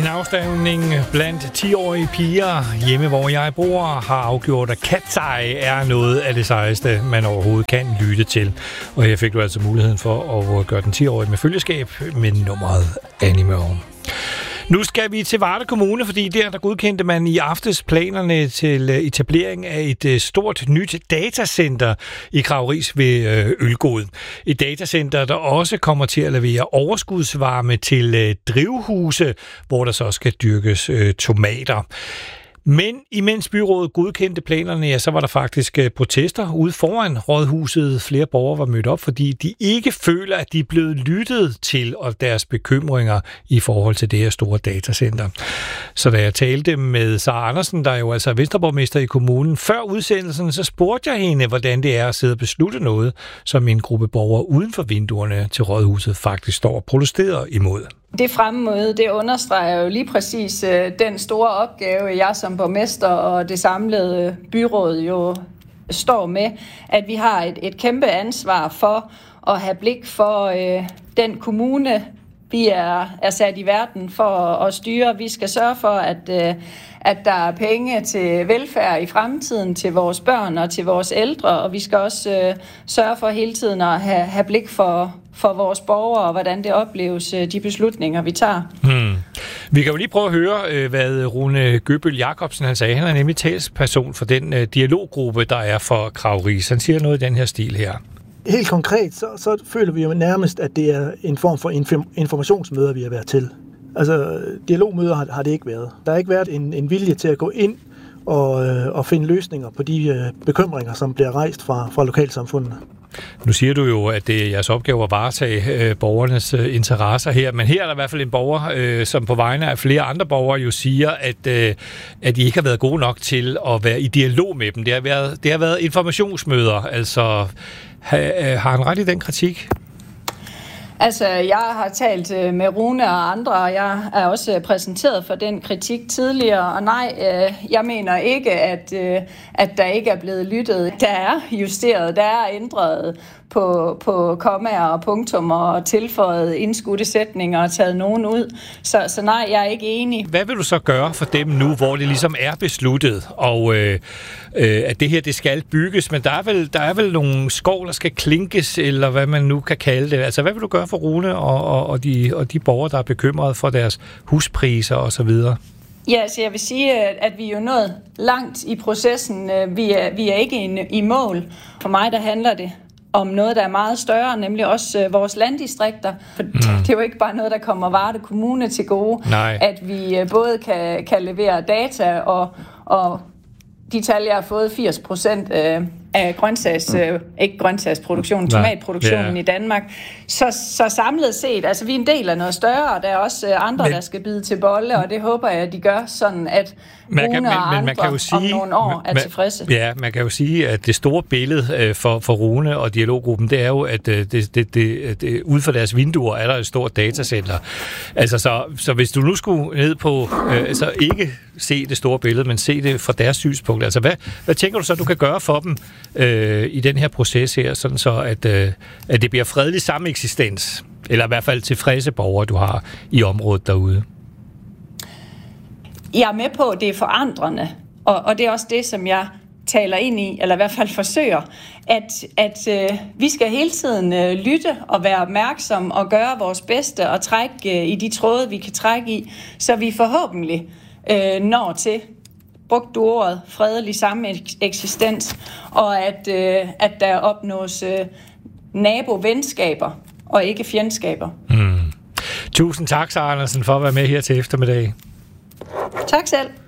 En afstemning blandt 10-årige piger hjemme, hvor jeg bor, har afgjort, at Cat's Eye er noget af det sejeste, man overhovedet kan lytte til. Og her fik du altså muligheden for at gøre den 10-årige med følgeskab med nummeret Animal. Nu skal vi til Varde Kommune, fordi der godkendte man i aftes planerne til etablering af et stort nyt datacenter i Kragris ved Ølgod. Et datacenter, der også kommer til at levere overskudsvarme til drivhuse, hvor der så skal dyrkes tomater. Men imens byrådet godkendte planerne, ja, så var der faktisk protester ude foran rådhuset. Flere borgere var mødt op, fordi de ikke føler, at de er blevet lyttet til og deres bekymringer i forhold til det her store datacenter. Så da jeg talte med Sara Andersen, der er jo altså Venstreborgmester i kommunen, før udsendelsen, så spurgte jeg hende, hvordan det er at sidde og beslutte noget, som en gruppe borgere uden for vinduerne til rådhuset faktisk står og protesterer imod. Det fremmøde, det understreger jo lige præcis den store opgave, jeg som borgmester og det samlede byråd jo står med, at vi har et kæmpe ansvar for at have blik for den kommune, vi er sat i verden for at styre. Vi skal sørge for, at der er penge til velfærd i fremtiden, til vores børn og til vores ældre, og vi skal også sørge for hele tiden at have blik for vores borgere, og hvordan det opleves, de beslutninger, vi tager. Vi kan jo lige prøve at høre, hvad Rune Gøbøl Jacobsen han sagde. Han er nemlig talsperson for den dialoggruppe, der er for Kragris. Han siger noget i den her stil her. Helt konkret, så føler vi jo nærmest, at det er en form for informationsmøder, vi har været til. Altså, dialogmøder har det ikke været. Der har ikke været en vilje til at gå ind og finde løsninger på de bekymringer, som bliver rejst fra lokalsamfundene. Nu siger du jo, at det er jeres opgave at varetage borgernes interesser her, men her er der i hvert fald en borger, som på vegne af flere andre borgere jo siger, at de ikke har været gode nok til at være i dialog med dem. Det har været informationsmøder, altså har han ret i den kritik? Altså, jeg har talt med Rune og andre, og jeg er også præsenteret for den kritik tidligere, og nej, jeg mener ikke, at der ikke er blevet lyttet. Der er justeret, der er ændret på kommaer og punktummer og tilføjet indskudte sætninger og taget nogen ud. Så nej, jeg er ikke enig. Hvad vil du så gøre for dem nu, hvor det ligesom er besluttet, og at det her det skal bygges, men der er vel nogle skov, der skal klinkes, eller hvad man nu kan kalde det. Altså, hvad vil du gøre for Rune og de borgere, der er bekymrede for deres huspriser osv.? Ja, så jeg vil sige, at vi er jo nået langt i processen. Vi er ikke i mål. For mig, der handler det om noget, der er meget større, nemlig også vores landdistrikter. For det er jo ikke bare noget, der kommer Varde Kommune til gode. Nej. At vi både kan levere data, og de tal, jeg har fået, 80% af tomatproduktionen i Danmark. Så samlet set, altså vi er en del af noget større, og der er også andre, der skal bide til bolle, og det håber jeg, at de gør, sådan at Rune og andre om nogle år er tilfredse. Ja, man kan jo sige, at det store billede for Rune og dialoggruppen, det er jo, at det ude for deres vinduer er der et stort datacenter. Altså, så hvis du nu skulle ned på, altså ikke se det store billede, men se det fra deres synspunkt, altså hvad tænker du så, du kan gøre for dem i den her proces her, sådan så at det bliver fredelig sameksistens, eller i hvert fald tilfredse borgere, du har i området derude? Jeg er med på, at det er forandrende, og det er også det, som jeg taler ind i, eller i hvert fald forsøger, at vi skal hele tiden lytte og være opmærksomme og gøre vores bedste og trække i de tråde, vi kan trække i, så vi forhåbentlig når til, brugt du ordet, fredelig sameksistens, og at der opnås nabovenskaber og ikke fjendskaber. Tusind tak, Sara Andersen, for at være med her til eftermiddag. Tak selv.